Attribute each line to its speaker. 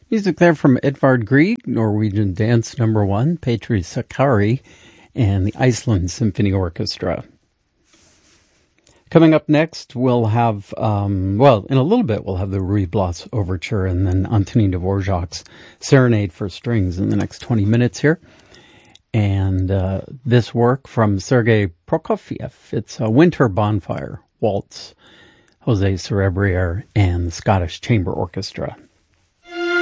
Speaker 1: Music there from Edvard Grieg, Norwegian Dance No. 1, Petri Sakari, and the Iceland Symphony Orchestra. Coming up next, we'll have, in a little bit, we'll have the Ruy Blas Overture and then Antonin Dvorak's Serenade for Strings in the next 20 minutes here. And this work from Sergei Prokofiev, it's a Winter Bonfire Waltz, Jose Cerebriere, and the Scottish Chamber Orchestra.